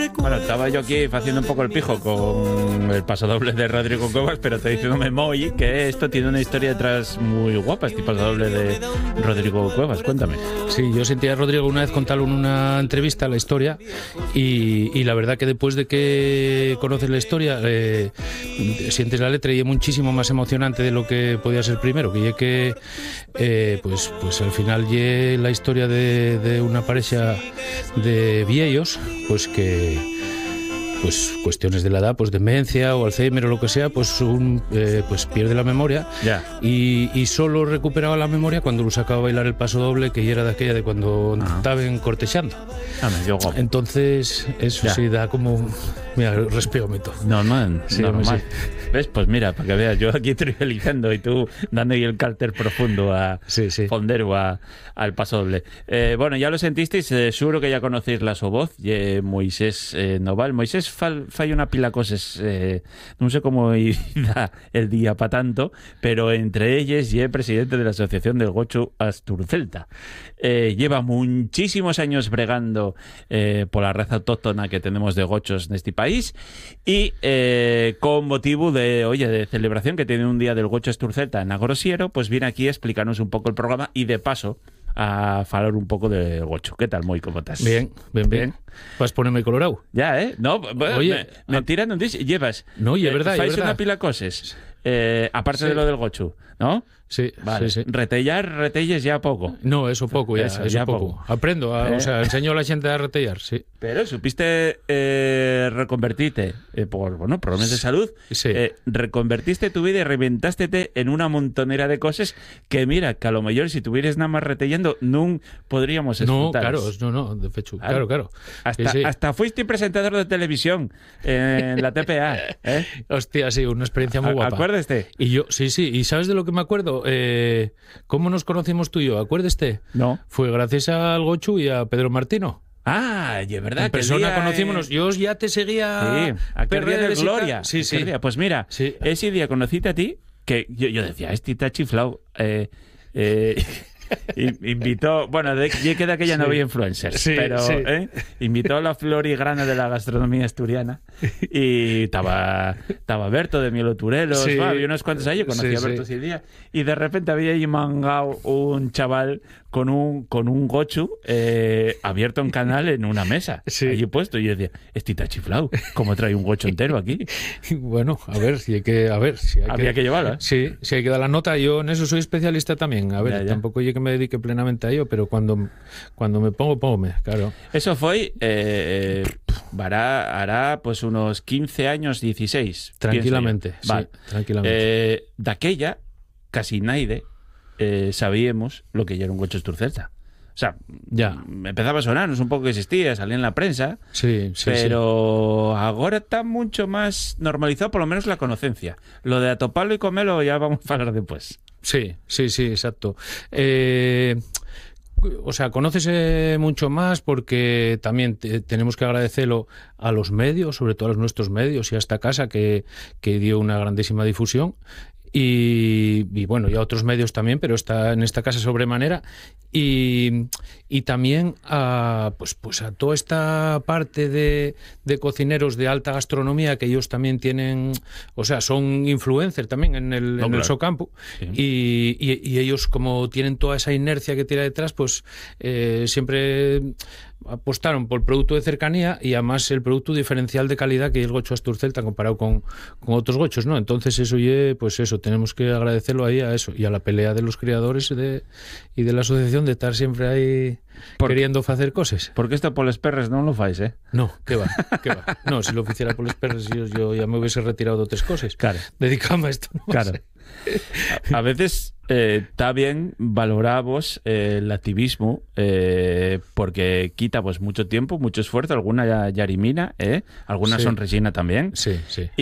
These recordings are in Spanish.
Bueno, estaba yo aquí haciendo un poco el pijo con el pasodoble de Rodrigo Cuevas, pero estoy diciéndome Moy que esto tiene una historia detrás muy guapa, este pasodoble de Rodrigo Cuevas. Cuéntame. Sí, yo sentí a Rodrigo una vez contarlo en una entrevista la historia y la verdad que después de que conoces la historia sientes la letra y es muchísimo más emocionante de lo que podía ser primero, que pues al final la historia de una pareja de viejos, pues que pues cuestiones de la edad, pues demencia o Alzheimer o lo que sea, pues pues pierde la memoria. Ya. Y solo recuperaba la memoria cuando lo sacaba a bailar el paso doble, que ya era de aquella de cuando estaban cortejando. Entonces eso ya. sí da como, mira, respiro todo. Normal, sí, normal. Sí. ¿Ves? Pues mira, para que veas, yo aquí trivializando y tú dando ahí el cárter profundo a sí. Fondero al pasodoble. Bueno, ya lo sentisteis, seguro que ya conocéis la su voz, Moisés Noval. Moisés fai una pila cosas, no sé cómo da el día para tanto, pero entre ellas es presidente de la Asociación del Gocho Asturcelta. Lleva muchísimos años bregando por la raza autóctona que tenemos de gochos en este país y con motivo de celebración que tiene un día del Gocho Asturcelta en Agrosiero, pues viene aquí a explicarnos un poco el programa y de paso a hablar un poco del gocho. ¿Qué tal, Moy? ¿Cómo estás? Bien. Vas a ponerme colorado. Ya, No, bueno, oye, mentira no dices, llevas. No, y es verdad, fais una pila cosas. Aparte de lo del gocho, ¿no? Sí, vale. Sí. Retelles ya poco. No, eso poco, eso ya poco. Aprendo, enseño a la gente a retellar, sí. Pero supiste reconvertirte por problemas de salud. Sí. Reconvertiste tu vida y reventaste en una montonera de cosas que mira, que a lo mejor si tuvieras nada más retellando, no podríamos escuchar. No, de hecho, claro. Hasta fuiste presentador de televisión en la TPA. Hostia, sí, una experiencia muy guapa. ¿Acuérdate? Y yo, sí, ¿y sabes de lo que me acuerdo? ¿Cómo nos conocimos tú y yo? ¿Acuérdate? No. Fue gracias al Gochu y a Pedro Martino. Ah, y es verdad. En persona conocímonos. Yo ya te seguía. Sí, aquel día de Gloria. Sí. Día. Pues mira, ese día conociste a ti, que yo decía, este está chiflado. Invitó, bueno, que de aquella no había influencers, pero invitó a la florigrana de la gastronomía asturiana y estaba Berto de Mielo Turelos, había unos cuantos ahí, yo conocía a Berto ese día, y de repente había ahí mangado un chaval con un gochu abierto en canal en una mesa, allí puesto, y yo decía, este está chiflado, ¿cómo trae un gochu entero aquí? Bueno, había que llevarlo, Sí, hay que dar la nota. Yo en eso soy especialista también. A ver, tampoco yo que me dedique plenamente a ello, pero cuando me pongo, claro. Eso fue hará pues unos 15 años, 16. Tranquilamente, vale. Tranquilamente. De aquella, casi nadie sabíamos lo que era un Gocho Asturcelta. O sea, ya empezaba a sonarnos un poco que existía, salía en la prensa, pero ahora está mucho más normalizado, por lo menos la conocencia. Lo de atoparlo y comerlo ya vamos a hablar después. Sí, exacto. O sea, conoces mucho más porque también tenemos que agradecerlo a los medios, sobre todo a nuestros medios y a esta casa que dio una grandísima difusión. Y bueno, y a otros medios también, pero está en esta casa sobremanera, y también a a toda esta parte de cocineros de alta gastronomía, que ellos también tienen, o sea, son influencers también en el Socampo, y ellos, como tienen toda esa inercia que tira detrás, pues siempre apostaron por el producto de cercanía y además el producto diferencial de calidad que es el Gocho Asturcelta comparado con otros gochos, ¿no? Entonces eso tenemos que agradecerlo ahí a eso y a la pelea de los criadores y de la asociación de estar siempre ahí queriendo hacer cosas. Porque esto por los perres no lo fais, No, ¿qué va? No, si lo hiciera por los perres yo ya me hubiese retirado de otras cosas. Claro. Dedicame a esto. No claro. A veces está bien valoravos el activismo porque quita pues mucho tiempo, mucho esfuerzo, alguna ya elimina, algunas son resina también. Sí.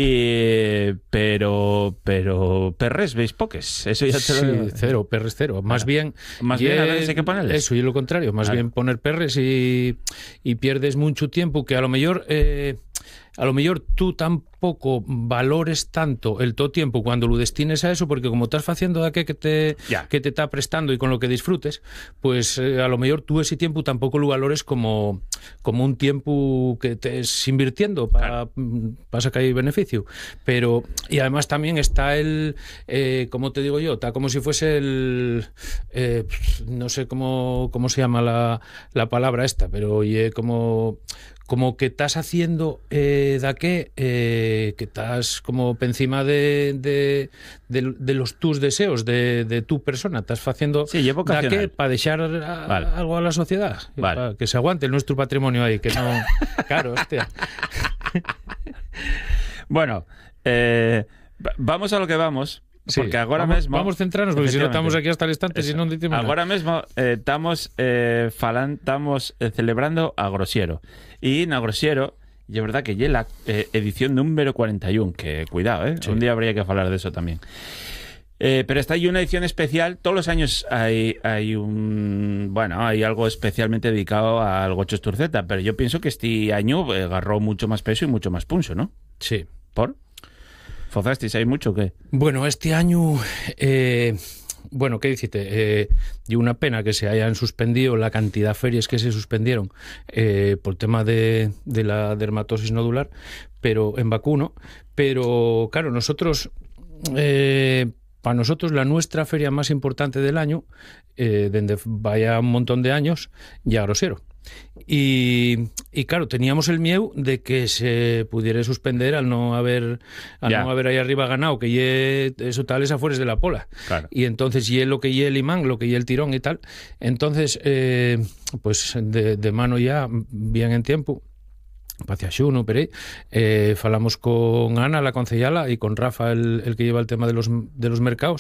Pero perres veis poques, eso ya te lo digo. Cero, perres cero. Más bien a veces hay que ponerles. Eso, y lo contrario, más bien poner perres y pierdes mucho tiempo que a lo mejor a lo mellor tú tampouco valores tanto el todo tiempo cuando lo destines a eso, porque como estás facendo de que te está prestando y con lo que disfrutes, pues a lo mellor tú ese tiempo tampouco lo valores como un tiempo que te es invirtiendo para sacar beneficio. Pero, y además también está como te digo yo, está como si fuese no sé cómo se llama la palabra esta, pero oye, como que estás haciendo que estás como por encima de los tus deseos de tu persona, estás haciendo para dejar algo a la sociedad, para que se aguante nuestro patrimonio ahí, que no... Claro, hostia. Bueno, vamos a lo que vamos. Porque agora vamos centrarnos, porque si no estamos aquí hasta el instante, si non dicimos agora nada. mesmo estamos celebrando a Grosiero. E na Grosiero, e é verdad que lle la edición número 41, que cuidado, sí. Un día habría que falar de eso también. Pero está ahí una edición especial. Todos los años hay algo especialmente dedicado al Gocho Sturceta, pero yo pienso que este año agarró mucho más peso y mucho más punso, ¿no? Sí. ¿Por? ¿Fozasteis ahí mucho o qué? Bueno, este año... Bueno, ¿qué dijiste? Y una pena que se hayan suspendido la cantidad de ferias que se suspendieron por tema de la dermatosis nodular, pero en vacuno. Pero claro, para nosotros la nuestra feria más importante del año, donde vaya un montón de años, ya Grosiero. Y claro, teníamos el miedo de que se pudiera suspender al no haber ahí arriba ganado, que eso tal es afuera de la pola. Claro. Y entonces y lo que y el imán, lo que y el tirón y tal. Entonces pues de mano ya bien en tiempo hacia xuno, pero falamos con Ana, la concejala, y con Rafa, el que lleva el tema de los mercados,